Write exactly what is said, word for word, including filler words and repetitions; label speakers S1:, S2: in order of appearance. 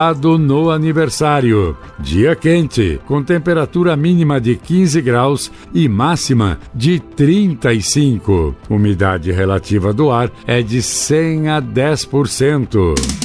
S1: no aniversário. Dia quente, com temperatura mínima de quinze graus e máxima de trinta e cinco. Umidade relativa do ar é de cem a dez por cento.